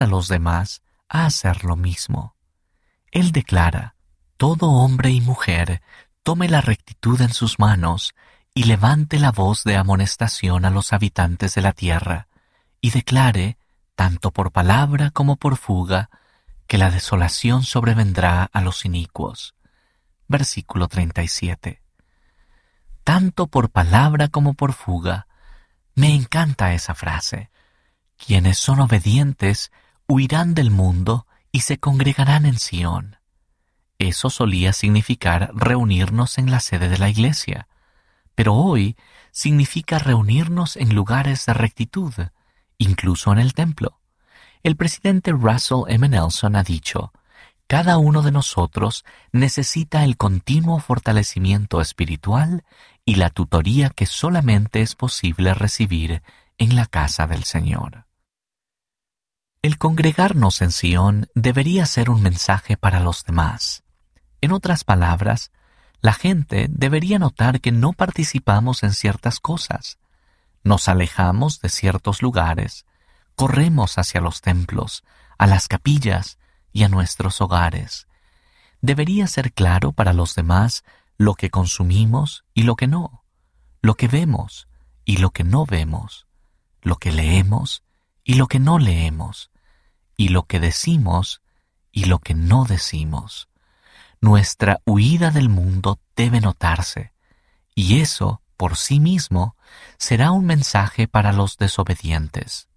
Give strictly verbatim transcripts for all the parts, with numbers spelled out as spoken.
a los demás a hacer lo mismo. Él declara: todo hombre y mujer tome la rectitud en sus manos y levante la voz de amonestación a los habitantes de la tierra, y declare, tanto por palabra como por fuga, que la desolación sobrevendrá a los inicuos. Versículo treinta y siete. Tanto por palabra como por fuga. Me encanta esa frase. Quienes son obedientes huirán del mundo y se congregarán en Sión. Eso solía significar reunirnos en la sede de la iglesia, pero hoy significa reunirnos en lugares de rectitud, incluso en el templo. El presidente Russell M. Nelson ha dicho: cada uno de nosotros necesita el continuo fortalecimiento espiritual y la tutoría que solamente es posible recibir en la casa del Señor. El congregarnos en Sión debería ser un mensaje para los demás. En otras palabras, la gente debería notar que no participamos en ciertas cosas. Nos alejamos de ciertos lugares, corremos hacia los templos, a las capillas y a nuestros hogares. Debería ser claro para los demás lo que consumimos y lo que no, lo que vemos y lo que no vemos, lo que leemos y lo que no leemos, y lo que decimos y lo que no decimos. Nuestra huida del mundo debe notarse, y eso, por sí mismo, será un mensaje para los desobedientes.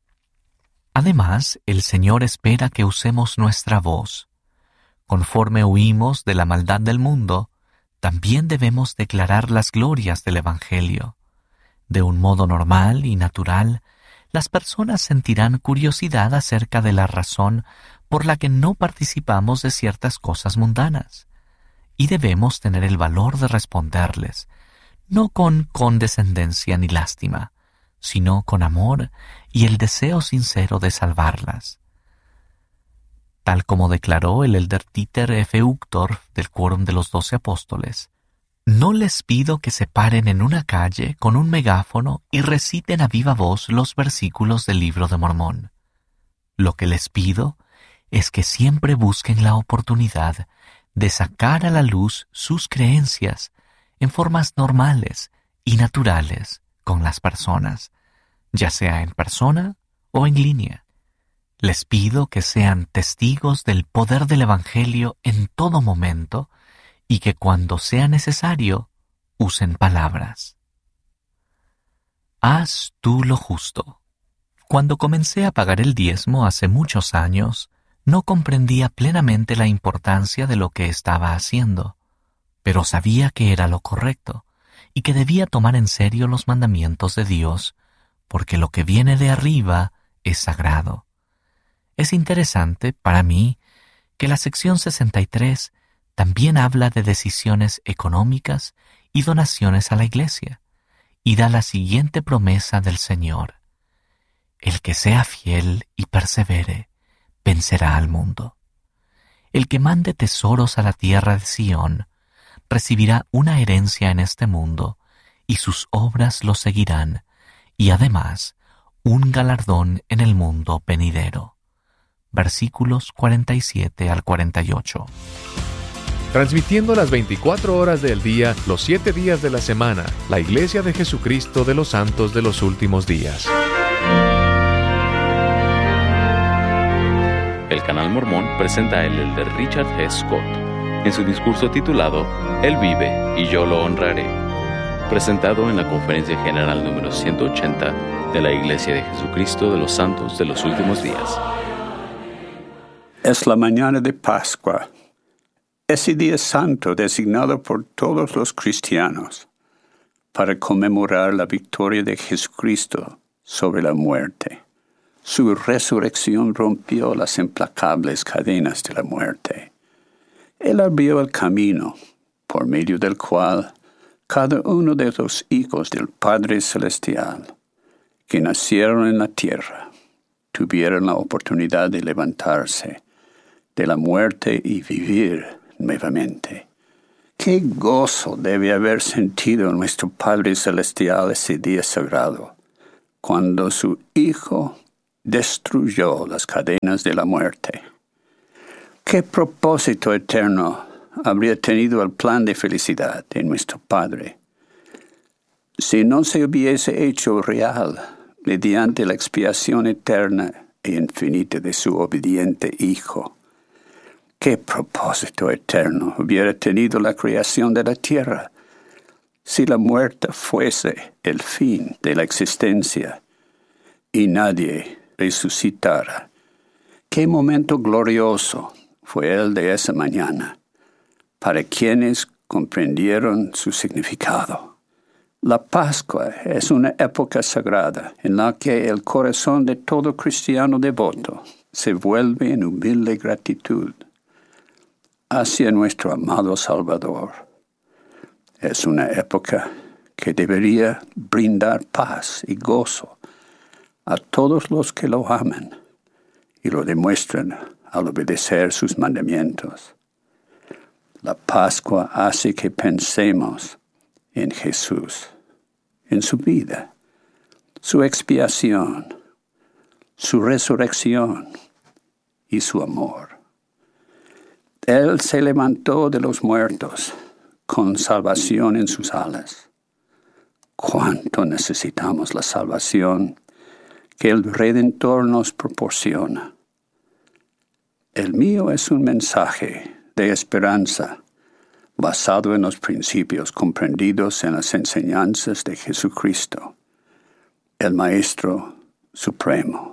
Además, el Señor espera que usemos nuestra voz. Conforme huimos de la maldad del mundo, también debemos declarar las glorias del Evangelio. De un modo normal y natural, las personas sentirán curiosidad acerca de la razón por la que no participamos de ciertas cosas mundanas, y debemos tener el valor de responderles, no con condescendencia ni lástima, sino con amor y el deseo sincero de salvarlas. Tal como declaró el elder Dieter F. Uchtdorf del Quórum de los Doce Apóstoles: no les pido que se paren en una calle con un megáfono y reciten a viva voz los versículos del Libro de Mormón. Lo que les pido es que siempre busquen la oportunidad de sacar a la luz sus creencias en formas normales y naturales con las personas, ya sea en persona o en línea. Les pido que sean testigos del poder del Evangelio en todo momento y que cuando sea necesario usen palabras. Haz tú lo justo. Cuando comencé a pagar el diezmo hace muchos años, no comprendía plenamente la importancia de lo que estaba haciendo, pero sabía que era lo correcto y que debía tomar en serio los mandamientos de Dios, porque lo que viene de arriba es sagrado. Es interesante, para mí, que la sección sesenta y tres también habla de decisiones económicas y donaciones a la iglesia, y da la siguiente promesa del Señor: el que sea fiel y persevere, vencerá al mundo. El que mande tesoros a la tierra de Sión recibirá una herencia en este mundo, y sus obras lo seguirán, y además un galardón en el mundo venidero. Versículos cuarenta y siete al cuarenta y ocho. Transmitiendo las veinticuatro horas del día, los siete días de la semana, la Iglesia de Jesucristo de los Santos de los Últimos Días. El Canal Mormón presenta a el elder Richard G. Scott en su discurso titulado Él vive y yo lo honraré, presentado en la Conferencia General número ciento ochenta de la Iglesia de Jesucristo de los Santos de los Últimos Días. Es la mañana de Pascua, ese día santo designado por todos los cristianos para conmemorar la victoria de Jesucristo sobre la muerte. Su resurrección rompió las implacables cadenas de la muerte. Él abrió el camino por medio del cual cada uno de los hijos del Padre Celestial que nacieron en la tierra tuvieron la oportunidad de levantarse de la muerte y vivir nuevamente. Qué gozo debe haber sentido nuestro Padre Celestial ese día sagrado, cuando su Hijo destruyó las cadenas de la muerte. ¿Qué propósito eterno habría tenido el plan de felicidad de nuestro Padre si no se hubiese hecho real mediante la expiación eterna e infinita de su obediente Hijo? ¿Qué propósito eterno hubiera tenido la creación de la tierra si la muerte fuese el fin de la existencia y nadie resucitara? Qué momento glorioso fue el de esa mañana para quienes comprendieron su significado. La Pascua es una época sagrada en la que el corazón de todo cristiano devoto se vuelve en humilde gratitud hacia nuestro amado Salvador. Es una época que debería brindar paz y gozo a todos los que lo aman y lo demuestran al obedecer sus mandamientos. La Pascua hace que pensemos en Jesús, en su vida, su expiación, su resurrección y su amor. Él se levantó de los muertos con salvación en sus alas. Cuánto necesitamos la salvación que el Redentor nos proporciona. El mío es un mensaje de esperanza basado en los principios comprendidos en las enseñanzas de Jesucristo, el Maestro Supremo.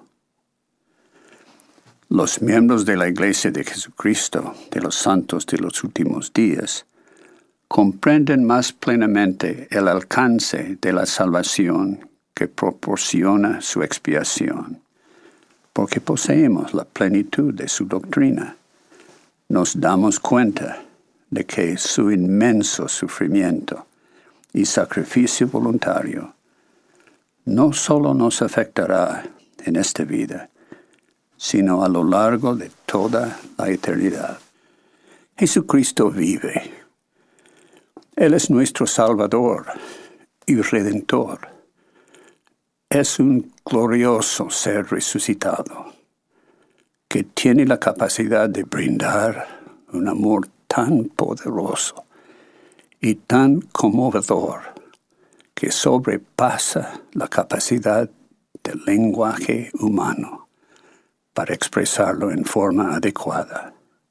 Los miembros de la Iglesia de Jesucristo, de los santos de los últimos días, comprenden más plenamente el alcance de la salvación que proporciona su expiación, porque poseemos la plenitud de su doctrina. Nos damos cuenta de que su inmenso sufrimiento y sacrificio voluntario no solo nos afectará en esta vida, sino a lo largo de toda la eternidad. Jesucristo vive. Él es nuestro Salvador y Redentor. Es un glorioso ser resucitado que tiene la capacidad de brindar un amor tan poderoso y tan conmovedor que sobrepasa la capacidad del lenguaje humano para expresarlo en forma adecuada.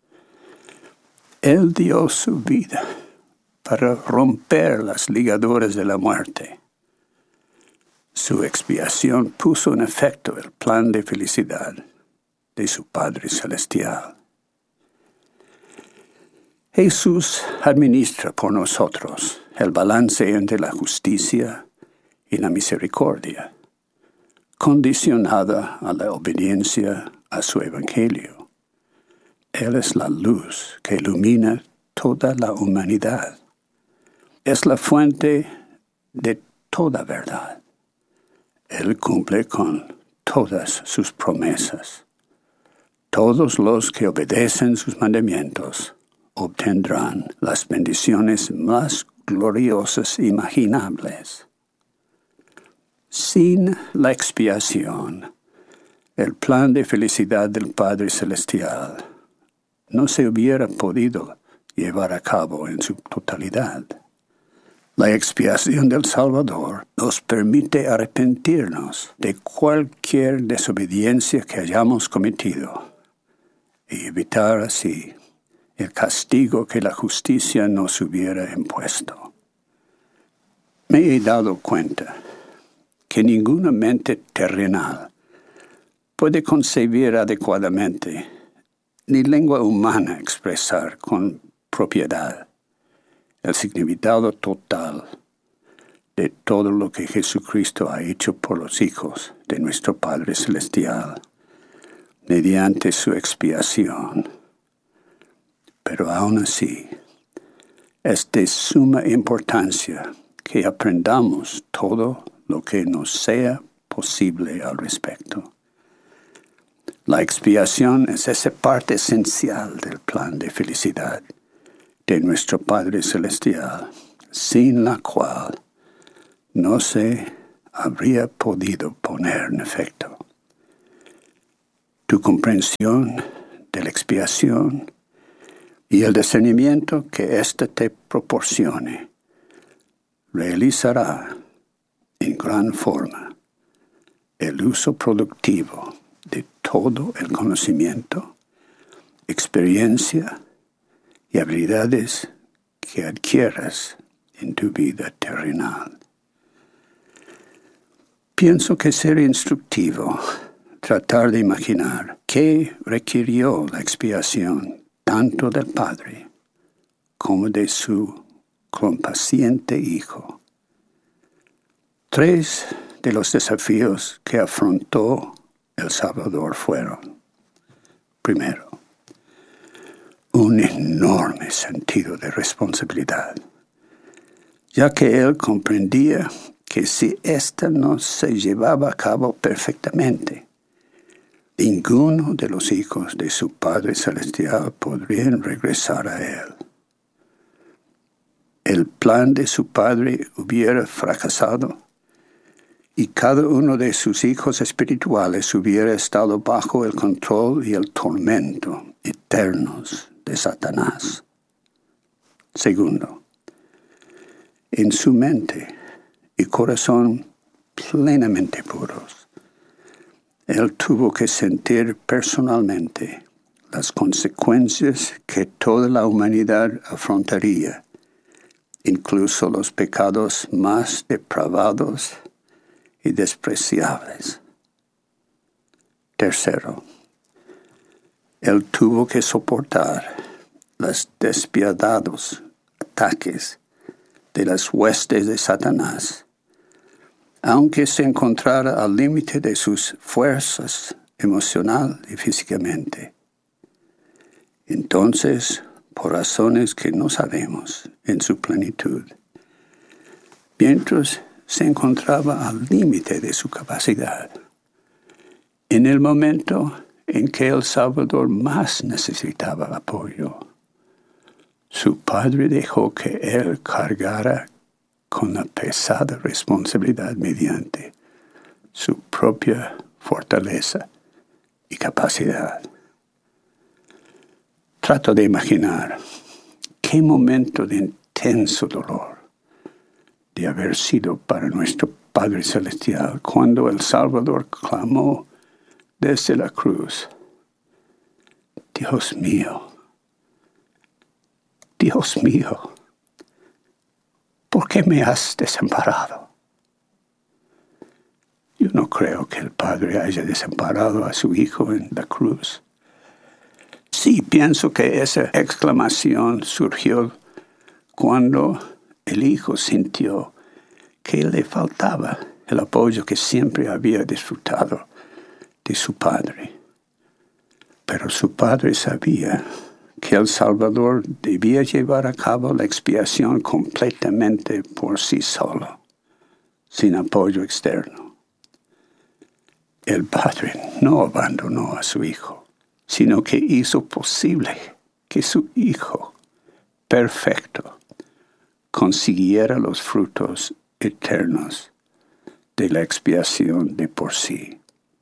Él dio su vida para romper las ligaduras de la muerte. Su expiación puso en efecto el plan de felicidad de su Padre Celestial. Jesús administra por nosotros el balance entre la justicia y la misericordia, condicionada a la obediencia a su Evangelio. Él es la luz que ilumina toda la humanidad. Es la fuente de toda verdad. Él cumple con todas sus promesas. Todos los que obedecen sus mandamientos obtendrán las bendiciones más gloriosas imaginables. Sin la expiación, el plan de felicidad del Padre Celestial no se hubiera podido llevar a cabo en su totalidad. La expiación del Salvador nos permite arrepentirnos de cualquier desobediencia que hayamos cometido y evitar así el castigo que la justicia nos hubiera impuesto. Me he dado cuenta que ninguna mente terrenal puede concebir adecuadamente, ni lengua humana expresar con propiedad el significado total de todo lo que Jesucristo ha hecho por los hijos de nuestro Padre Celestial mediante su expiación. Pero aún así, es de suma importancia que aprendamos todo lo que nos sea posible al respecto. La expiación es esa parte esencial del plan de felicidad de nuestro Padre Celestial, sin la cual no se habría podido poner en efecto. tu comprensión de la expiación y el discernimiento que ésta te proporcione realizará en gran forma el uso productivo de todo el conocimiento, experiencia y habilidades que adquieras en tu vida terrenal. Pienso que sería instructivo tratar de imaginar qué requirió la expiación tanto del Padre como de su compaciente Hijo. Tres de los desafíos que afrontó el Salvador fueron: primero, un enorme sentido de responsabilidad, ya que él comprendía que si ésta no se llevaba a cabo perfectamente, ninguno de los hijos de su Padre Celestial podrían regresar a él. El plan de su Padre hubiera fracasado y cada uno de sus hijos espirituales hubiera estado bajo el control y el tormento eternos de Satanás. Segundo, en su mente y corazón plenamente puros, él tuvo que sentir personalmente las consecuencias que toda la humanidad afrontaría, incluso los pecados más depravados y despreciables. Tercero, él tuvo que soportar los despiadados ataques de las huestes de Satanás, aunque se encontrara al límite de sus fuerzas emocional y físicamente. Entonces, por razones que no sabemos en su plenitud, mientras se encontraba al límite de su capacidad, en el momento en que el Salvador más necesitaba apoyo, su Padre dejó que él cargara con la pesada responsabilidad mediante su propia fortaleza y capacidad. Trato de imaginar qué momento de intenso dolor de haber sido para nuestro Padre Celestial cuando el Salvador clamó desde la cruz: Dios mío, Dios mío, ¿por qué me has desamparado? Yo no creo que el Padre haya desamparado a su Hijo en la cruz. Sí, pienso que esa exclamación surgió cuando el Hijo sintió que le faltaba el apoyo que siempre había disfrutado de su Padre. Pero su Padre sabía que el Salvador debía llevar a cabo la expiación completamente por sí solo, sin apoyo externo. El Padre no abandonó a su Hijo, sino que hizo posible que su Hijo perfecto consiguiera los frutos eternos de la expiación de por sí.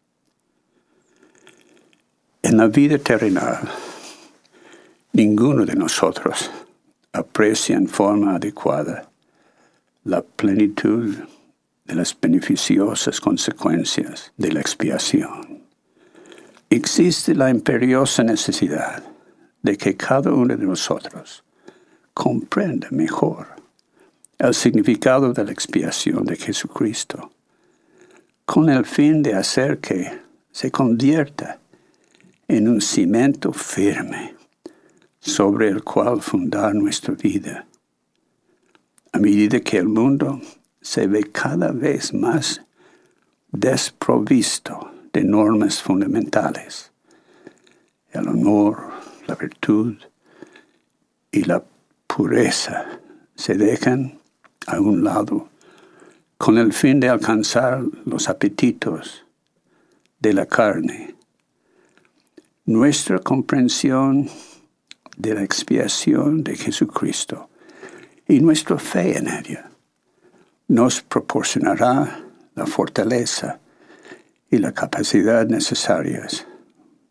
En la vida terrenal, ninguno de nosotros aprecia en forma adecuada la plenitud de las beneficiosas consecuencias de la expiación. Existe la imperiosa necesidad de que cada uno de nosotros comprenda mejor el significado de la expiación de Jesucristo, con el fin de hacer que se convierta en un cimiento firme sobre el cual fundar nuestra vida. A medida que el mundo se ve cada vez más desprovisto de normas fundamentales, el honor, la virtud y la pureza se dejan a un lado con el fin de alcanzar los apetitos de la carne. Nuestra comprensión de la expiación de Jesucristo y nuestra fe en ella nos proporcionará la fortaleza y la capacidad necesarias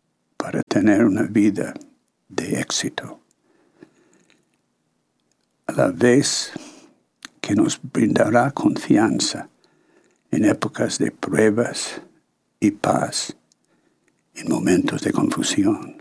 para tener una vida de éxito, a la vez que nos brindará confianza en épocas de pruebas y paz, en momentos de confusión.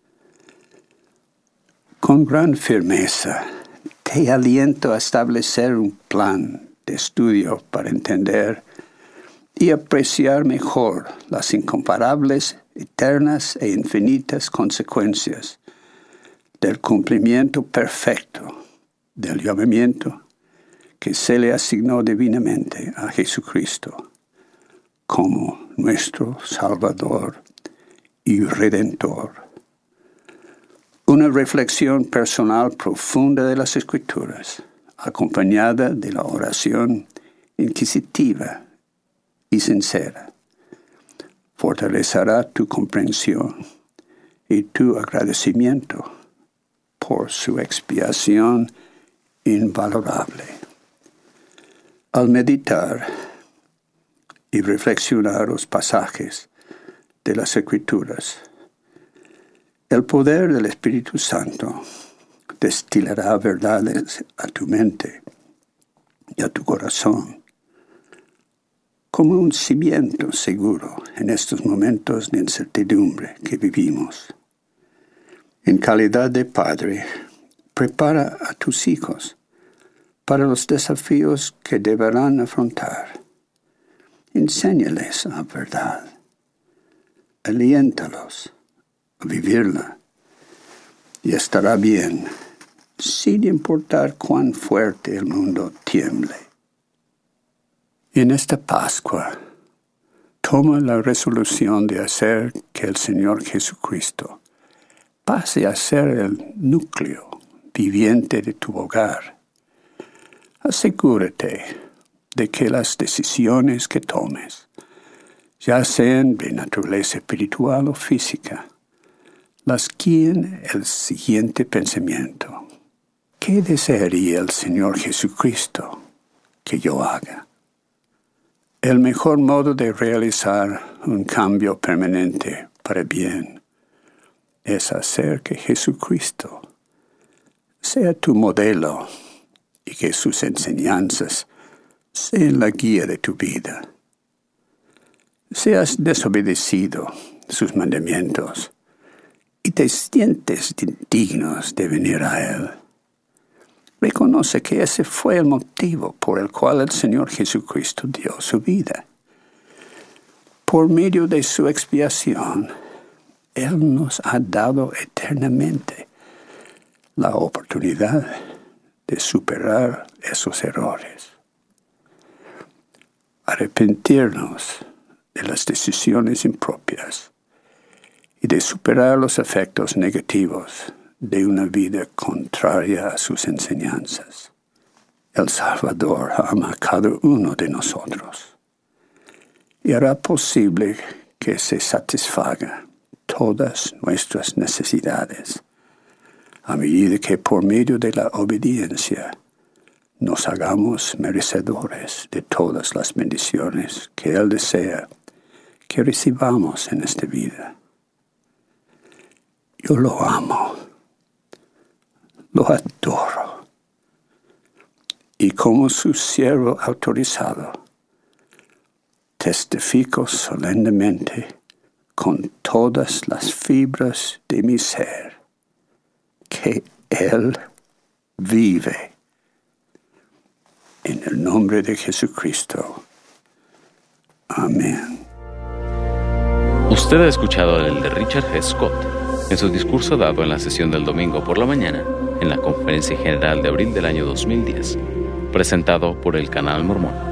Con gran firmeza, te aliento a establecer un plan de estudio para entender y apreciar mejor las incomparables, eternas e infinitas consecuencias del cumplimiento perfecto del llamamiento que se le asignó divinamente a Jesucristo como nuestro Salvador y Redentor. Una reflexión personal profunda de las Escrituras, acompañada de la oración inquisitiva y sincera, fortalecerá tu comprensión y tu agradecimiento por su expiación invalorable. Al meditar y reflexionar los pasajes de las Escrituras, el poder del Espíritu Santo destilará verdades a tu mente y a tu corazón, como un cimiento seguro en estos momentos de incertidumbre que vivimos. En calidad de padre, prepara a tus hijos para los desafíos que deberán afrontar. Enséñales la verdad. Aliéntalos a vivirla. Y estará bien, sin importar cuán fuerte el mundo tiemble. En esta Pascua, toma la resolución de hacer que el Señor Jesucristo pase a ser el núcleo viviente de tu hogar. Asegúrate de que las decisiones que tomes, ya sean de naturaleza espiritual o física, las guíen el siguiente pensamiento: ¿qué desearía el Señor Jesucristo que yo haga? El mejor modo de realizar un cambio permanente para bien es hacer que Jesucristo sea tu modelo y que sus enseñanzas sean la guía de tu vida. Si has desobedecido sus mandamientos y te sientes indignos de venir a Él, reconoce que ese fue el motivo por el cual el Señor Jesucristo dio su vida. Por medio de su expiación, Él nos ha dado eternamente la oportunidad de superar esos errores. Arrepentirnos de las decisiones impropias y de superar los efectos negativos de una vida contraria a sus enseñanzas. El Salvador ama a cada uno de nosotros y hará posible que se satisfaga todas nuestras necesidades, a medida que por medio de la obediencia nos hagamos merecedores de todas las bendiciones que Él desea que recibamos en esta vida. Yo lo amo, lo adoro, y como su siervo autorizado, testifico solemnemente con todas las fibras de mi ser que Él vive. En el nombre de Jesucristo. Amén. Usted ha escuchado al de Richard G. Scott en su discurso dado en la sesión del domingo por la mañana en la Conferencia General de abril del año dos mil diez, presentado por el Canal Mormón.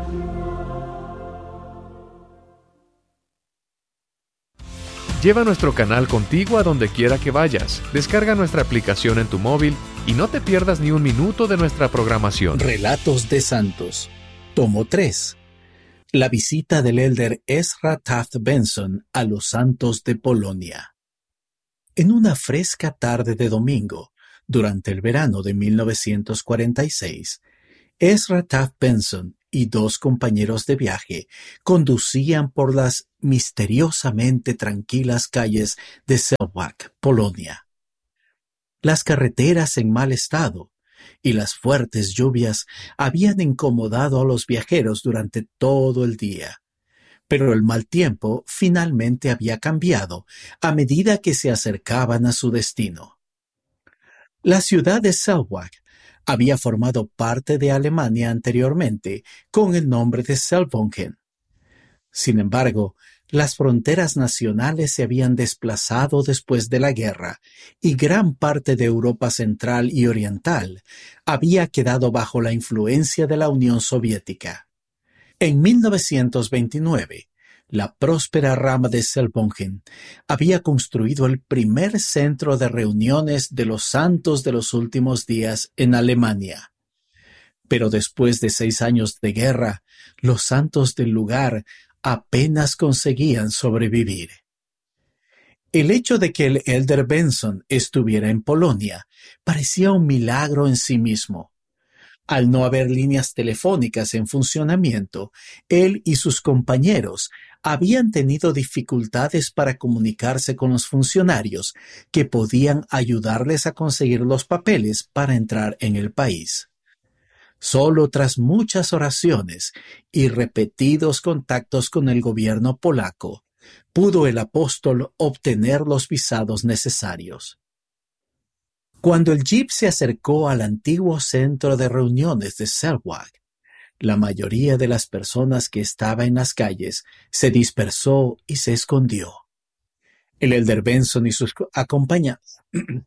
Lleva nuestro canal contigo a donde quiera que vayas. Descarga nuestra aplicación en tu móvil y no te pierdas ni un minuto de nuestra programación. Relatos de Santos, tomo tres. La visita del elder Ezra Taft Benson a los santos de Polonia. En una fresca tarde de domingo, durante el verano de mil novecientos cuarenta y seis, Ezra Taft Benson y dos compañeros de viaje conducían por las misteriosamente tranquilas calles de Selwak, Polonia. Las carreteras en mal estado y las fuertes lluvias habían incomodado a los viajeros durante todo el día. Pero el mal tiempo finalmente había cambiado a medida que se acercaban a su destino. La ciudad de Selwak había formado parte de Alemania anteriormente con el nombre de Selbongen. Sin embargo, las fronteras nacionales se habían desplazado después de la guerra y gran parte de Europa Central y Oriental había quedado bajo la influencia de la Unión Soviética. En mil novecientos veintinueve, la próspera rama de Selbongen había construido el primer centro de reuniones de los santos de los últimos días en Alemania. Pero después de seis años de guerra, los santos del lugar apenas conseguían sobrevivir. El hecho de que el Elder Benson estuviera en Polonia parecía un milagro en sí mismo. Al no haber líneas telefónicas en funcionamiento, él y sus compañeros habían tenido dificultades para comunicarse con los funcionarios que podían ayudarles a conseguir los papeles para entrar en el país. Solo tras muchas oraciones y repetidos contactos con el gobierno polaco, pudo el apóstol obtener los visados necesarios. Cuando el jeep se acercó al antiguo centro de reuniones de Selwak, la mayoría de las personas que estaba en las calles se dispersó y se escondió. El Elder Benson y sus acompañantes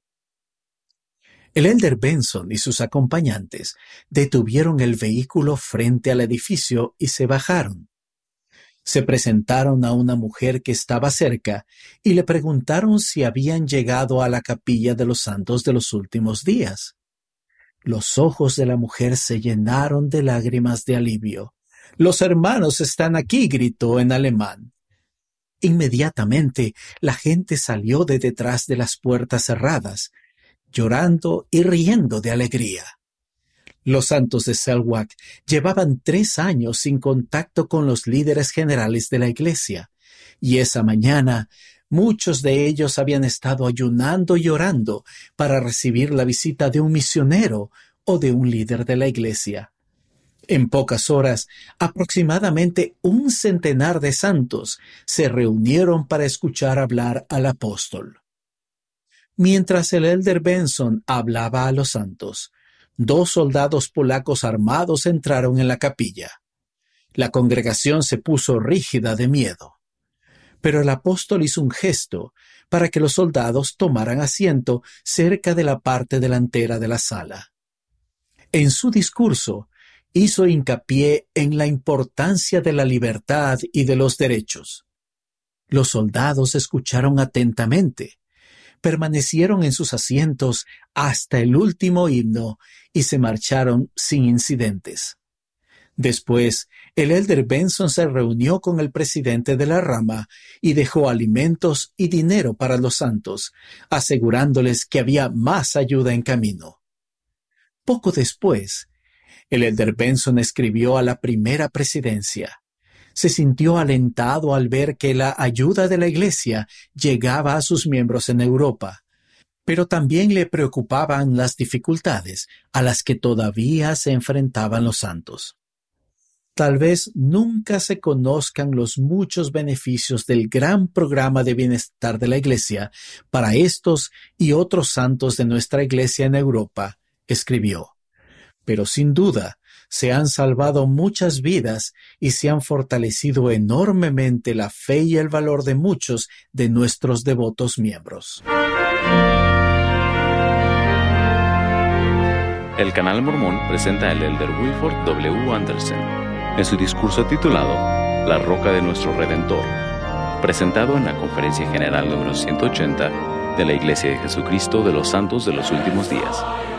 El Elder Benson y sus acompañantes detuvieron el vehículo frente al edificio y se bajaron. Se presentaron a una mujer que estaba cerca y le preguntaron si habían llegado a la capilla de los santos de los últimos días. Los ojos de la mujer se llenaron de lágrimas de alivio. «Los hermanos están aquí», gritó en alemán. Inmediatamente la gente salió de detrás de las puertas cerradas, llorando y riendo de alegría. Los santos de Selwak llevaban tres años sin contacto con los líderes generales de la iglesia, y esa mañana muchos de ellos habían estado ayunando y orando para recibir la visita de un misionero o de un líder de la iglesia. En pocas horas, aproximadamente un centenar de santos se reunieron para escuchar hablar al apóstol. Mientras el Elder Benson hablaba a los santos, dos soldados polacos armados entraron en la capilla. La congregación se puso rígida de miedo. Pero el apóstol hizo un gesto para que los soldados tomaran asiento cerca de la parte delantera de la sala. En su discurso, hizo hincapié en la importancia de la libertad y de los derechos. Los soldados escucharon atentamente, permanecieron en sus asientos hasta el último himno y se marcharon sin incidentes. Después, el Elder Benson se reunió con el presidente de la rama y dejó alimentos y dinero para los santos, asegurándoles que había más ayuda en camino. Poco después, el Elder Benson escribió a la primera presidencia. Se sintió alentado al ver que la ayuda de la Iglesia llegaba a sus miembros en Europa, pero también le preocupaban las dificultades a las que todavía se enfrentaban los santos. Tal vez nunca se conozcan los muchos beneficios del gran programa de bienestar de la Iglesia para estos y otros santos de nuestra Iglesia en Europa, escribió. Pero sin duda, se han salvado muchas vidas y se han fortalecido enormemente la fe y el valor de muchos de nuestros devotos miembros. El Canal Mormón presenta al Elder Wilford W. Anderson en su discurso titulado La Roca de Nuestro Redentor, presentado en la Conferencia General número ciento ochenta de la Iglesia de Jesucristo de los Santos de los Últimos Días.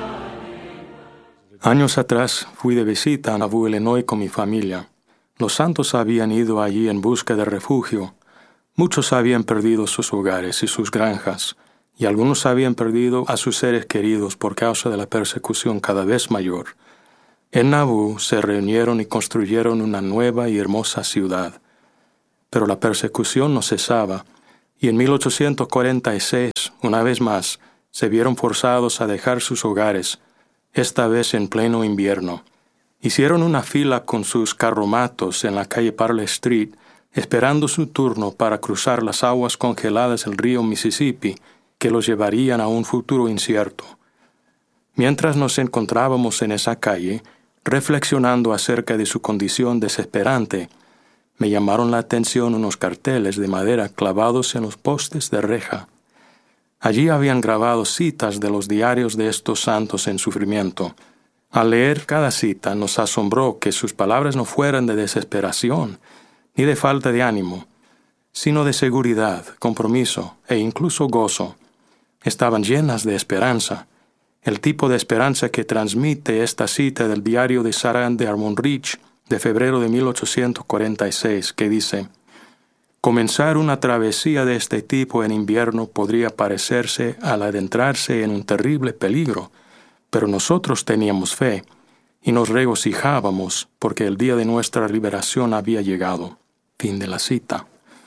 Años atrás fui de visita a Nauvoo, Illinois con mi familia. Los santos habían ido allí en busca de refugio. Muchos habían perdido sus hogares y sus granjas, y algunos habían perdido a sus seres queridos por causa de la persecución cada vez mayor. En Nabú se reunieron y construyeron una nueva y hermosa ciudad. Pero la persecución no cesaba, y en mil ochocientos cuarenta y seis, una vez más, se vieron forzados a dejar sus hogares, esta vez en pleno invierno. Hicieron una fila con sus carromatos en la calle Parley Street, esperando su turno para cruzar las aguas congeladas del río Mississippi, que los llevarían a un futuro incierto. Mientras nos encontrábamos en esa calle, reflexionando acerca de su condición desesperante, me llamaron la atención unos carteles de madera clavados en los postes de reja. Allí habían grabado citas de los diarios de estos santos en sufrimiento. Al leer cada cita nos asombró que sus palabras no fueran de desesperación, ni de falta de ánimo, sino de seguridad, compromiso e incluso gozo. Estaban llenas de esperanza, el tipo de esperanza que transmite esta cita del diario de Sarah de Armond Rich de febrero de mil ochocientos cuarenta y seis, que dice: «Comenzar una travesía de este tipo en invierno podría parecerse al adentrarse en un terrible peligro, pero nosotros teníamos fe y nos regocijábamos porque el día de nuestra liberación había llegado». Fin de la cita.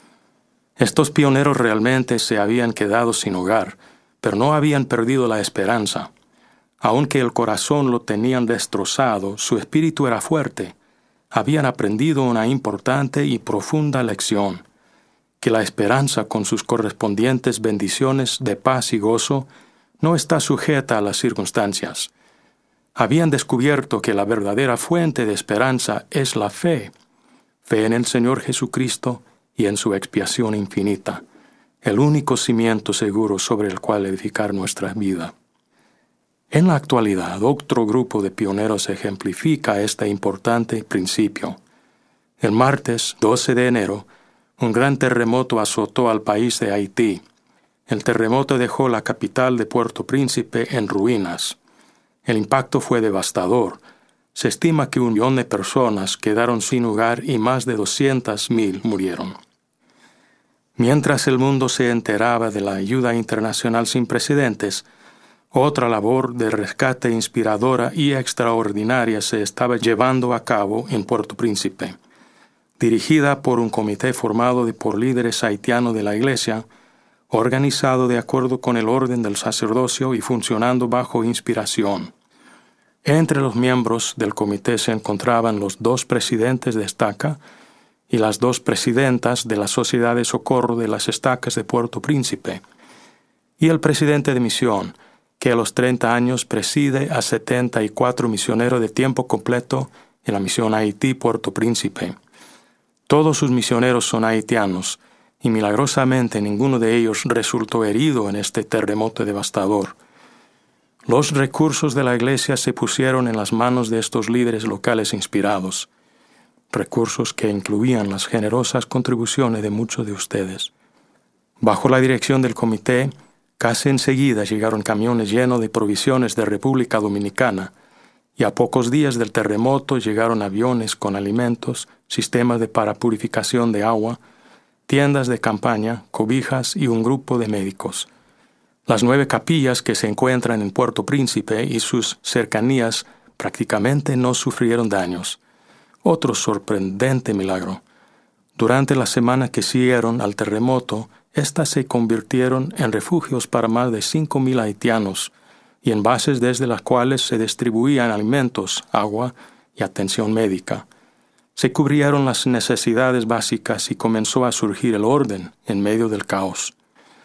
Estos pioneros realmente se habían quedado sin hogar, pero no habían perdido la esperanza. Aunque el corazón lo tenían destrozado, su espíritu era fuerte. Habían aprendido una importante y profunda lección, que la esperanza con sus correspondientes bendiciones de paz y gozo no está sujeta a las circunstancias. Habían descubierto que la verdadera fuente de esperanza es la fe, fe en el Señor Jesucristo y en su expiación infinita, el único cimiento seguro sobre el cual edificar nuestra vida. En la actualidad, otro grupo de pioneros ejemplifica este importante principio. El martes doce de enero, un gran terremoto azotó al país de Haití. El terremoto dejó la capital de Puerto Príncipe en ruinas. El impacto fue devastador. Se estima que un millón de personas quedaron sin hogar y más de doscientas mil murieron. Mientras el mundo se enteraba de la ayuda internacional sin precedentes, otra labor de rescate inspiradora y extraordinaria se estaba llevando a cabo en Puerto Príncipe. Dirigida por un comité formado por líderes haitianos de la Iglesia, organizado de acuerdo con el orden del sacerdocio y funcionando bajo inspiración. Entre los miembros del comité se encontraban los dos presidentes de estaca y las dos presidentas de la Sociedad de Socorro de las Estacas de Puerto Príncipe, y el presidente de misión, que a los treinta años preside a setenta y cuatro misioneros de tiempo completo en la misión Haití Puerto Príncipe. Todos sus misioneros son haitianos, y milagrosamente ninguno de ellos resultó herido en este terremoto devastador. Los recursos de la Iglesia se pusieron en las manos de estos líderes locales inspirados, recursos que incluían las generosas contribuciones de muchos de ustedes. Bajo la dirección del comité, casi enseguida llegaron camiones llenos de provisiones de República Dominicana, y a pocos días del terremoto llegaron aviones con alimentos, sistemas de para purificación de agua, tiendas de campaña, cobijas y un grupo de médicos. Las nueve capillas que se encuentran en Puerto Príncipe y sus cercanías prácticamente no sufrieron daños. Otro sorprendente milagro. Durante la semana que siguieron al terremoto, éstas se convirtieron en refugios para más de cinco mil haitianos y en bases desde las cuales se distribuían alimentos, agua y atención médica. Se cubrieron las necesidades básicas y comenzó a surgir el orden en medio del caos.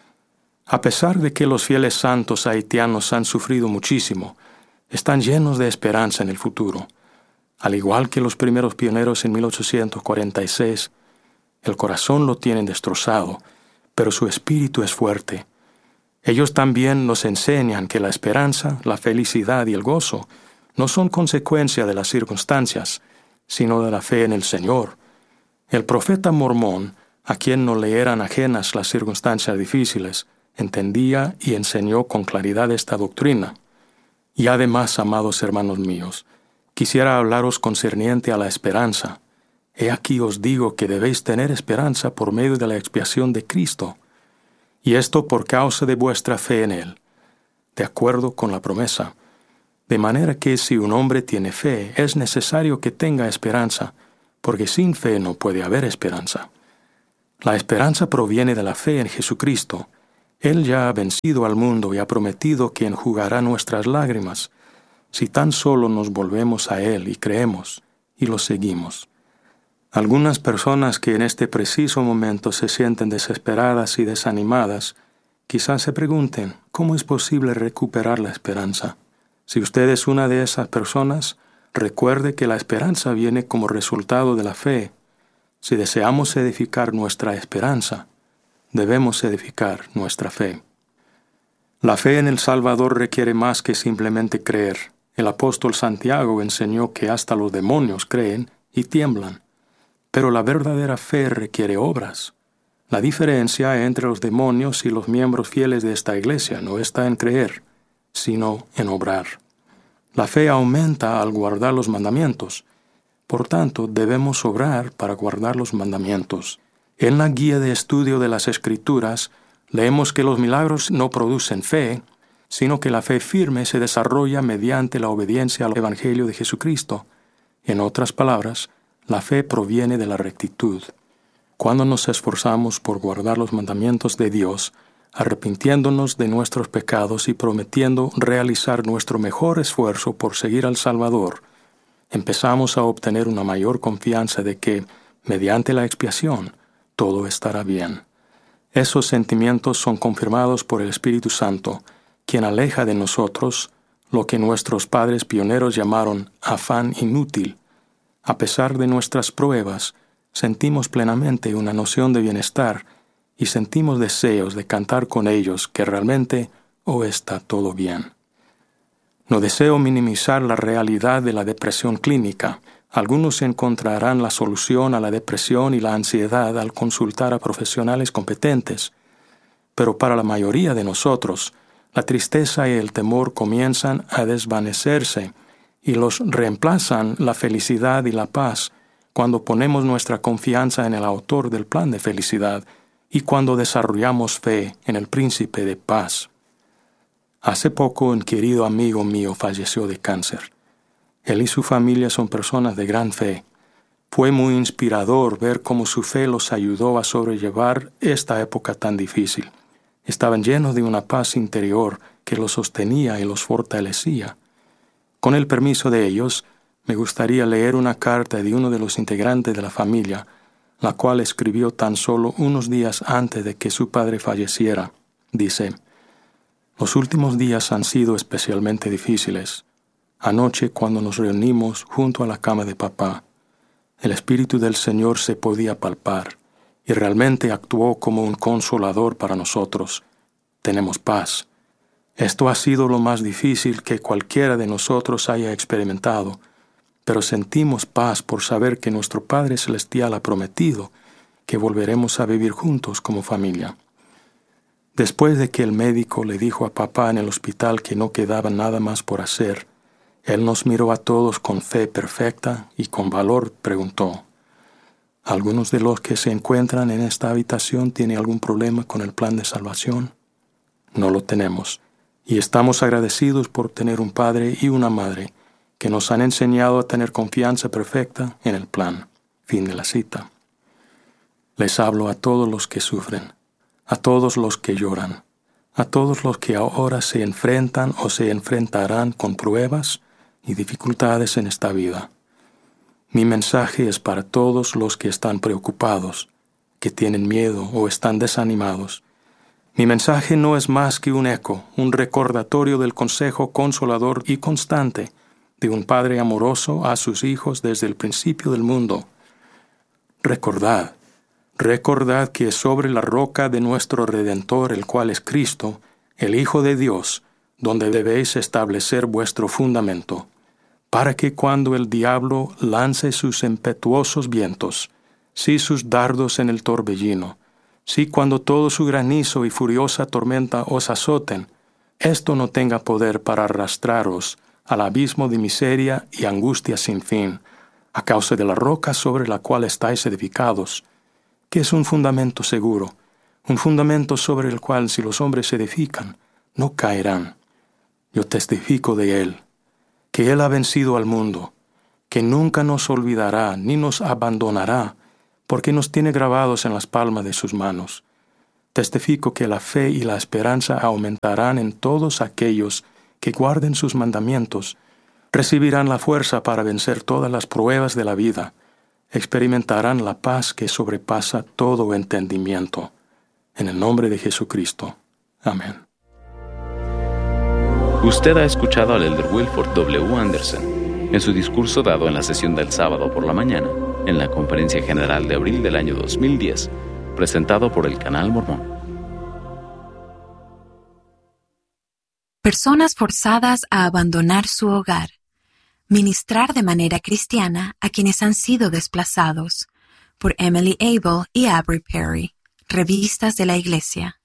A pesar de que los fieles santos haitianos han sufrido muchísimo, están llenos de esperanza en el futuro. Al igual que los primeros pioneros en mil ochocientos cuarenta y seis, el corazón lo tienen destrozado, pero su espíritu es fuerte. Ellos también nos enseñan que la esperanza, la felicidad y el gozo no son consecuencia de las circunstancias, sino de la fe en el Señor. El profeta mormón, a quien no le eran ajenas las circunstancias difíciles, entendía y enseñó con claridad esta doctrina. Y además, amados hermanos míos, quisiera hablaros concerniente a la esperanza. He aquí os digo que debéis tener esperanza por medio de la expiación de Cristo, y esto por causa de vuestra fe en Él, de acuerdo con la promesa. De manera que si un hombre tiene fe, es necesario que tenga esperanza, porque sin fe no puede haber esperanza. La esperanza proviene de la fe en Jesucristo. Él ya ha vencido al mundo y ha prometido que enjugará nuestras lágrimas, si tan solo nos volvemos a Él y creemos y lo seguimos. Algunas personas que en este preciso momento se sienten desesperadas y desanimadas, quizás se pregunten, ¿cómo es posible recuperar la esperanza? Si usted es una de esas personas, recuerde que la esperanza viene como resultado de la fe. Si deseamos edificar nuestra esperanza, debemos edificar nuestra fe. La fe en el Salvador requiere más que simplemente creer. El apóstol Santiago enseñó que hasta los demonios creen y tiemblan. Pero la verdadera fe requiere obras. La diferencia entre los demonios y los miembros fieles de esta iglesia no está en creer, sino en obrar. La fe aumenta al guardar los mandamientos. Por tanto, debemos obrar para guardar los mandamientos. En la guía de estudio de las Escrituras, leemos que los milagros no producen fe, sino que la fe firme se desarrolla mediante la obediencia al Evangelio de Jesucristo. En otras palabras, la fe proviene de la rectitud. Cuando nos esforzamos por guardar los mandamientos de Dios, arrepintiéndonos de nuestros pecados y prometiendo realizar nuestro mejor esfuerzo por seguir al Salvador, empezamos a obtener una mayor confianza de que, mediante la expiación, todo estará bien. Esos sentimientos son confirmados por el Espíritu Santo, quien aleja de nosotros lo que nuestros padres pioneros llamaron afán inútil. A pesar de nuestras pruebas, sentimos plenamente una noción de bienestar y sentimos deseos de cantar con ellos que realmente oh, está todo bien. No deseo minimizar la realidad de la depresión clínica. Algunos encontrarán la solución a la depresión y la ansiedad al consultar a profesionales competentes, pero para la mayoría de nosotros, la tristeza y el temor comienzan a desvanecerse y los reemplazan la felicidad y la paz cuando ponemos nuestra confianza en el autor del plan de felicidad y cuando desarrollamos fe en el príncipe de paz. Hace poco un querido amigo mío falleció de cáncer. Él y su familia son personas de gran fe. Fue muy inspirador ver cómo su fe los ayudó a sobrellevar esta época tan difícil. Estaban llenos de una paz interior que los sostenía y los fortalecía. Con el permiso de ellos, me gustaría leer una carta de uno de los integrantes de la familia, la cual escribió tan solo unos días antes de que su padre falleciera. Dice: «Los últimos días han sido especialmente difíciles. Anoche, cuando nos reunimos junto a la cama de papá, el Espíritu del Señor se podía palpar y realmente actuó como un consolador para nosotros. Tenemos paz. Esto ha sido lo más difícil que cualquiera de nosotros haya experimentado, pero sentimos paz por saber que nuestro Padre Celestial ha prometido que volveremos a vivir juntos como familia». Después de que el médico le dijo a papá en el hospital que no quedaba nada más por hacer, él nos miró a todos con fe perfecta y con valor preguntó: ¿algunos de los que se encuentran en esta habitación tienen algún problema con el plan de salvación? No lo tenemos, y estamos agradecidos por tener un padre y una madre que nos han enseñado a tener confianza perfecta en el plan. Fin de la cita. Les hablo a todos los que sufren, a todos los que lloran, a todos los que ahora se enfrentan o se enfrentarán con pruebas y dificultades en esta vida. Mi mensaje es para todos los que están preocupados, que tienen miedo o están desanimados. Mi mensaje no es más que un eco, un recordatorio del consejo consolador y constante de un padre amoroso a sus hijos desde el principio del mundo. Recordad, recordad que sobre la roca de nuestro Redentor, el cual es Cristo, el Hijo de Dios, donde debéis establecer vuestro fundamento, para que cuando el diablo lance sus impetuosos vientos, si sus dardos en el torbellino, si cuando todo su granizo y furiosa tormenta os azoten, esto no tenga poder para arrastraros al abismo de miseria y angustia sin fin, a causa de la roca sobre la cual estáis edificados, que es un fundamento seguro, un fundamento sobre el cual si los hombres se edifican, no caerán. Yo testifico de él. que Él ha vencido al mundo, que nunca nos olvidará ni nos abandonará, porque nos tiene grabados en las palmas de sus manos. Testifico que la fe y la esperanza aumentarán en todos aquellos que guarden sus mandamientos, recibirán la fuerza para vencer todas las pruebas de la vida, experimentarán la paz que sobrepasa todo entendimiento. En el nombre de Jesucristo. Amén. Usted ha escuchado al elder Wilford W. Anderson en su discurso dado en la sesión del sábado por la mañana en la Conferencia General de abril del año dos mil diez, presentado por el Canal Mormón. Personas forzadas a abandonar su hogar. Ministrar de manera cristiana a quienes han sido desplazados, por Emily Abel y Aubrey Perry, Revistas de la Iglesia.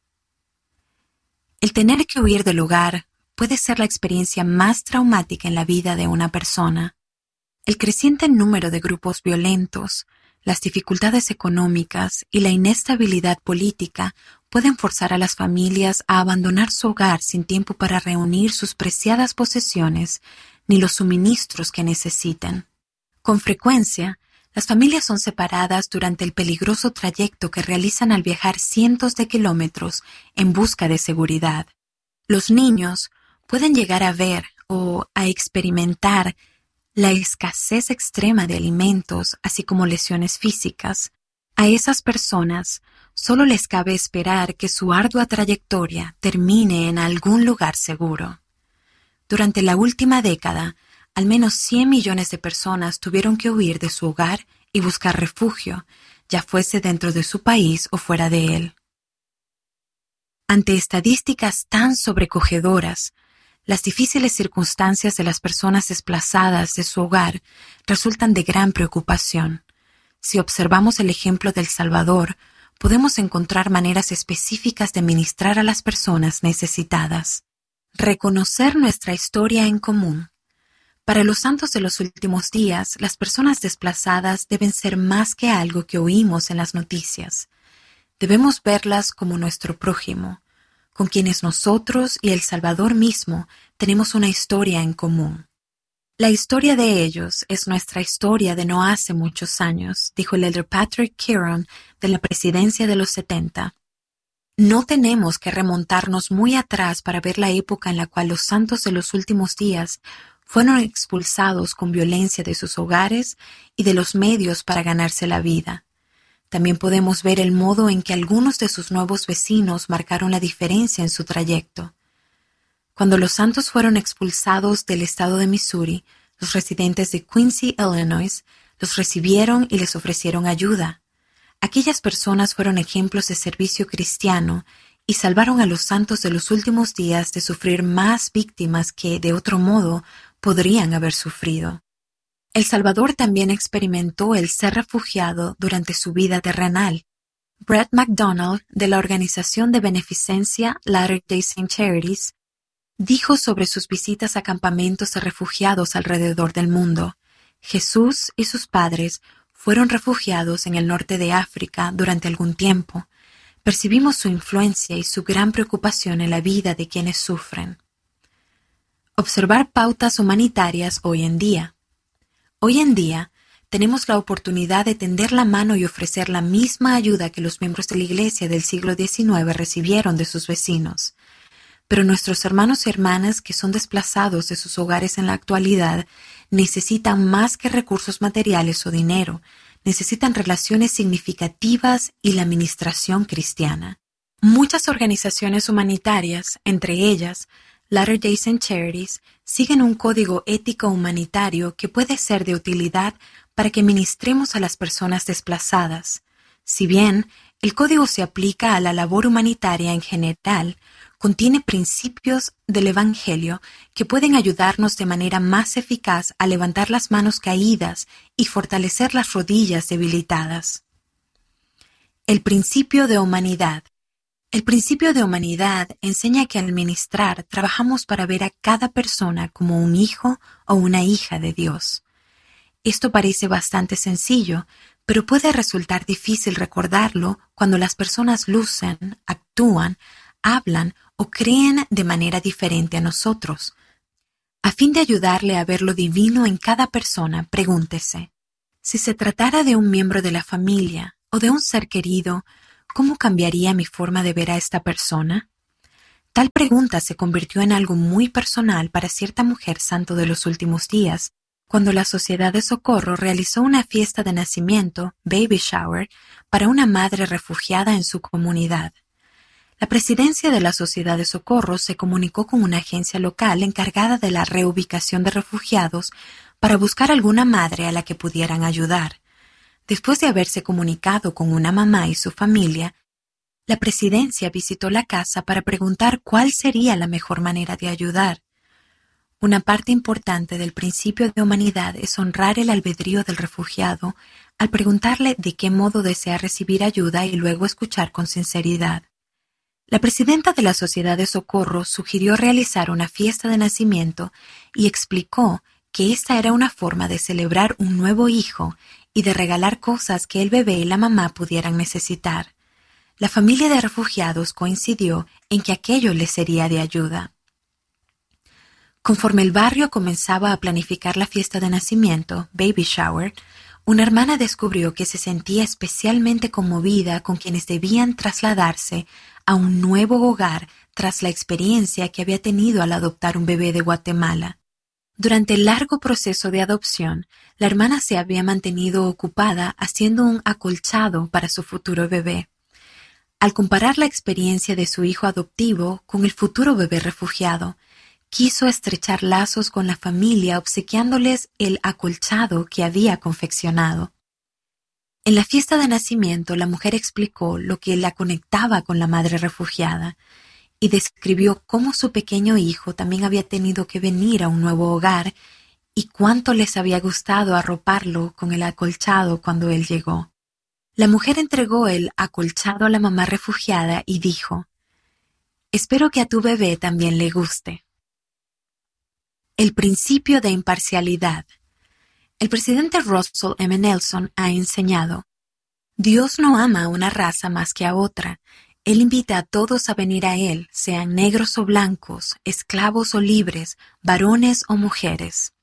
El tener que huir del hogar puede ser la experiencia más traumática en la vida de una persona. El creciente número de grupos violentos, las dificultades económicas y la inestabilidad política pueden forzar a las familias a abandonar su hogar sin tiempo para reunir sus preciadas posesiones ni los suministros que necesitan. Con frecuencia, las familias son separadas durante el peligroso trayecto que realizan al viajar cientos de kilómetros en busca de seguridad. Los niños pueden llegar a ver o a experimentar la escasez extrema de alimentos, así como lesiones físicas. A esas personas solo les cabe esperar que su ardua trayectoria termine en algún lugar seguro. Durante la última década, al menos cien millones de personas tuvieron que huir de su hogar y buscar refugio, ya fuese dentro de su país o fuera de él. Ante estadísticas tan sobrecogedoras, las difíciles circunstancias de las personas desplazadas de su hogar resultan de gran preocupación. Si observamos el ejemplo del Salvador, podemos encontrar maneras específicas de ministrar a las personas necesitadas. Reconocer nuestra historia en común. Para los santos de los últimos días, las personas desplazadas deben ser más que algo que oímos en las noticias. Debemos verlas como nuestro prójimo, con quienes nosotros y el Salvador mismo tenemos una historia en común. La historia de ellos es nuestra historia de no hace muchos años, dijo el elder Patrick Kieran de la presidencia de los setenta. No tenemos que remontarnos muy atrás para ver la época en la cual los santos de los últimos días fueron expulsados con violencia de sus hogares y de los medios para ganarse la vida. También podemos ver el modo en que algunos de sus nuevos vecinos marcaron la diferencia en su trayecto. Cuando los santos fueron expulsados del estado de Missouri, los residentes de Quincy, Illinois, los recibieron y les ofrecieron ayuda. Aquellas personas fueron ejemplos de servicio cristiano y salvaron a los santos de los últimos días de sufrir más víctimas que, de otro modo, podrían haber sufrido. El Salvador también experimentó el ser refugiado durante su vida terrenal. Brett McDonald, de la organización de beneficencia Latter-day Saint Charities, dijo sobre sus visitas a campamentos de refugiados alrededor del mundo: Jesús y sus padres fueron refugiados en el norte de África durante algún tiempo. Percibimos su influencia y su gran preocupación en la vida de quienes sufren. Observar pautas humanitarias hoy en día. Hoy en día, tenemos la oportunidad de tender la mano y ofrecer la misma ayuda que los miembros de la Iglesia del siglo diecinueve recibieron de sus vecinos. Pero nuestros hermanos y hermanas que son desplazados de sus hogares en la actualidad necesitan más que recursos materiales o dinero, necesitan relaciones significativas y la ministración cristiana. Muchas organizaciones humanitarias, entre ellas Latter-day Saint Charities, siguen un código ético humanitario que puede ser de utilidad para que ministremos a las personas desplazadas. Si bien el código se aplica a la labor humanitaria en general, contiene principios del Evangelio que pueden ayudarnos de manera más eficaz a levantar las manos caídas y fortalecer las rodillas debilitadas. El principio de humanidad. El principio de humanidad enseña que al ministrar trabajamos para ver a cada persona como un hijo o una hija de Dios. Esto parece bastante sencillo, pero puede resultar difícil recordarlo cuando las personas lucen, actúan, hablan o creen de manera diferente a nosotros. A fin de ayudarle a ver lo divino en cada persona, pregúntese, si se tratara de un miembro de la familia o de un ser querido, ¿cómo cambiaría mi forma de ver a esta persona? Tal pregunta se convirtió en algo muy personal para cierta mujer santo de los últimos días, cuando la Sociedad de Socorro realizó una fiesta de nacimiento, baby shower, para una madre refugiada en su comunidad. La presidencia de la Sociedad de Socorro se comunicó con una agencia local encargada de la reubicación de refugiados para buscar alguna madre a la que pudieran ayudar. Después de haberse comunicado con una mamá y su familia, la presidencia visitó la casa para preguntar cuál sería la mejor manera de ayudar. Una parte importante del principio de humanidad es honrar el albedrío del refugiado al preguntarle de qué modo desea recibir ayuda y luego escuchar con sinceridad. La presidenta de la Sociedad de Socorro sugirió realizar una fiesta de nacimiento y explicó que esta era una forma de celebrar un nuevo hijo y de regalar cosas que el bebé y la mamá pudieran necesitar. La familia de refugiados coincidió en que aquello les sería de ayuda. Conforme el barrio comenzaba a planificar la fiesta de nacimiento, baby shower, una hermana descubrió que se sentía especialmente conmovida con quienes debían trasladarse a un nuevo hogar tras la experiencia que había tenido al adoptar un bebé de Guatemala. Durante el largo proceso de adopción, la hermana se había mantenido ocupada haciendo un acolchado para su futuro bebé. Al comparar la experiencia de su hijo adoptivo con el futuro bebé refugiado, quiso estrechar lazos con la familia obsequiándoles el acolchado que había confeccionado. En la fiesta de nacimiento, la mujer explicó lo que la conectaba con la madre refugiada y describió cómo su pequeño hijo también había tenido que venir a un nuevo hogar y cuánto les había gustado arroparlo con el acolchado cuando él llegó. La mujer entregó el acolchado a la mamá refugiada y dijo: «Espero que a tu bebé también le guste». El principio de imparcialidad. El presidente Russell M. Nelson ha enseñado: Dios no ama a una raza más que a otra. Él invita a todos a venir a Él, sean negros o blancos, esclavos o libres, varones o mujeres.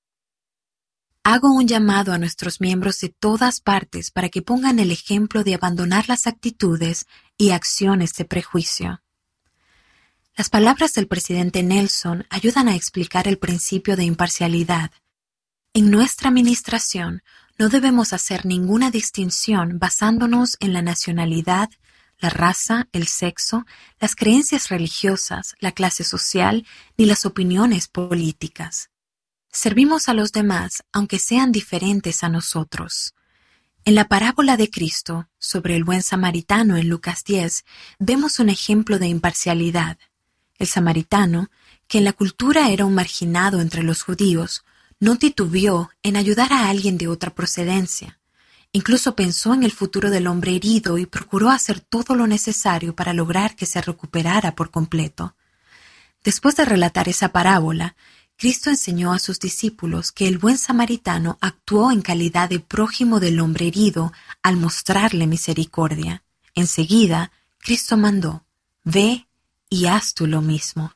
Hago un llamado a nuestros miembros de todas partes para que pongan el ejemplo de abandonar las actitudes y acciones de prejuicio. Las palabras del presidente Nelson ayudan a explicar el principio de imparcialidad. En nuestra administración no debemos hacer ninguna distinción basándonos en la nacionalidad, la raza, el sexo, las creencias religiosas, la clase social ni las opiniones políticas. Servimos a los demás aunque sean diferentes a nosotros. En la parábola de Cristo sobre el buen samaritano en Lucas diez vemos un ejemplo de imparcialidad. El samaritano, que en la cultura era un marginado entre los judíos, no titubeó en ayudar a alguien de otra procedencia. Incluso pensó en el futuro del hombre herido y procuró hacer todo lo necesario para lograr que se recuperara por completo. Después de relatar esa parábola, Cristo enseñó a sus discípulos que el buen samaritano actuó en calidad de prójimo del hombre herido al mostrarle misericordia. Enseguida, Cristo mandó: «Ve y haz tú lo mismo».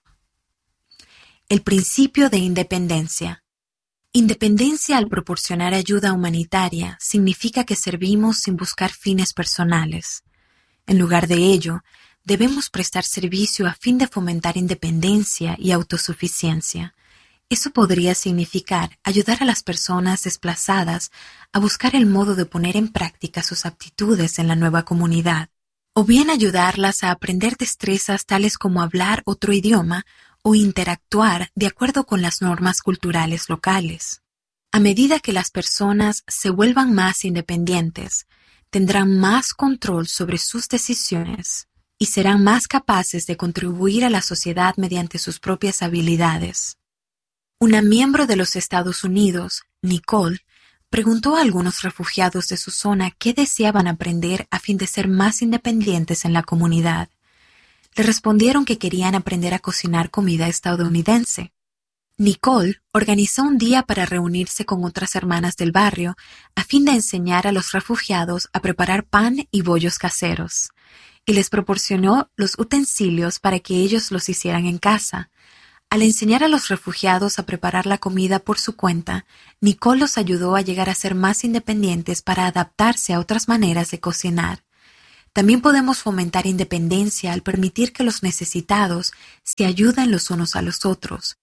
El principio de independencia. Independencia al proporcionar ayuda humanitaria significa que servimos sin buscar fines personales. En lugar de ello, debemos prestar servicio a fin de fomentar independencia y autosuficiencia. Eso podría significar ayudar a las personas desplazadas a buscar el modo de poner en práctica sus aptitudes en la nueva comunidad, o bien ayudarlas a aprender destrezas tales como hablar otro idioma o interactuar de acuerdo con las normas culturales locales. A medida que las personas se vuelvan más independientes, tendrán más control sobre sus decisiones y serán más capaces de contribuir a la sociedad mediante sus propias habilidades. Una miembro de los Estados Unidos, Nicole, preguntó a algunos refugiados de su zona qué deseaban aprender a fin de ser más independientes en la comunidad. Le respondieron que querían aprender a cocinar comida estadounidense. Nicole organizó un día para reunirse con otras hermanas del barrio a fin de enseñar a los refugiados a preparar pan y bollos caseros, y les proporcionó los utensilios para que ellos los hicieran en casa. Al enseñar a los refugiados a preparar la comida por su cuenta, Nicole los ayudó a llegar a ser más independientes para adaptarse a otras maneras de cocinar. También podemos fomentar independencia al permitir que los necesitados se ayuden los unos a los otros.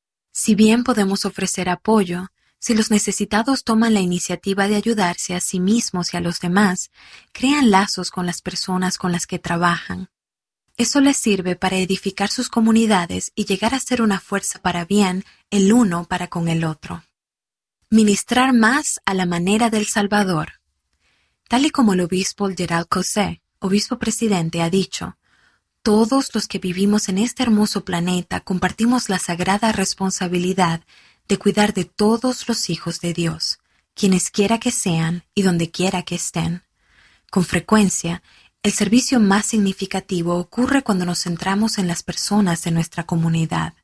Si bien podemos ofrecer apoyo, si los necesitados toman la iniciativa de ayudarse a sí mismos y a los demás, crean lazos con las personas con las que trabajan. Eso les sirve para edificar sus comunidades y llegar a ser una fuerza para bien el uno para con el otro. Ministrar más a la manera del Salvador. Tal y como el obispo Gerald Cosset, obispo presidente, ha dicho, todos los que vivimos en este hermoso planeta compartimos la sagrada responsabilidad de cuidar de todos los hijos de Dios, quienes quiera que sean y donde quiera que estén. Con frecuencia, el servicio más significativo ocurre cuando nos centramos en las personas de nuestra comunidad.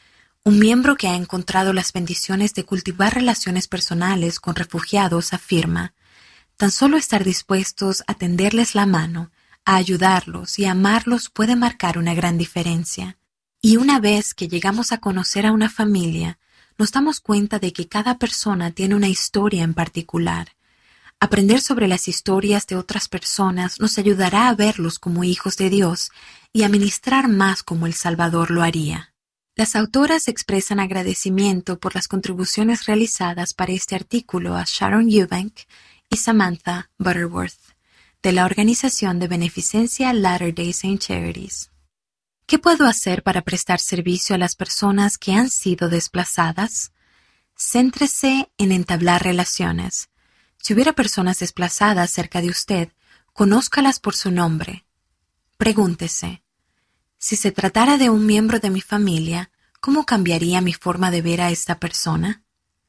Un miembro que ha encontrado las bendiciones de cultivar relaciones personales con refugiados afirma, tan solo estar dispuestos a tenderles la mano, a ayudarlos y a amarlos puede marcar una gran diferencia. Y una vez que llegamos a conocer a una familia, nos damos cuenta de que cada persona tiene una historia en particular. Aprender sobre las historias de otras personas nos ayudará a verlos como hijos de Dios y a ministrar más como el Salvador lo haría. Las autoras expresan agradecimiento por las contribuciones realizadas para este artículo a Sharon Eubank y Samantha Butterworth, de la organización de beneficencia Latter-day Saint Charities. ¿Qué puedo hacer para prestar servicio a las personas que han sido desplazadas? Céntrese en entablar relaciones. Si hubiera personas desplazadas cerca de usted, conózcalas por su nombre. Pregúntese, si se tratara de un miembro de mi familia, ¿cómo cambiaría mi forma de ver a esta persona?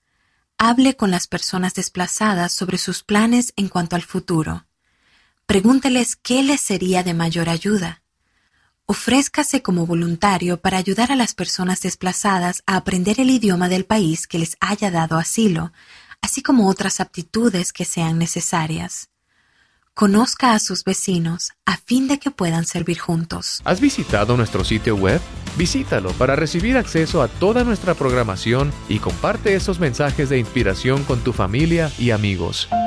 Hable con las personas desplazadas sobre sus planes en cuanto al futuro. Pregúnteles qué les sería de mayor ayuda. Ofrézcase como voluntario para ayudar a las personas desplazadas a aprender el idioma del país que les haya dado asilo, así como otras aptitudes que sean necesarias. Conozca a sus vecinos a fin de que puedan servir juntos. ¿Has visitado nuestro sitio web? Visítalo para recibir acceso a toda nuestra programación y comparte esos mensajes de inspiración con tu familia y amigos.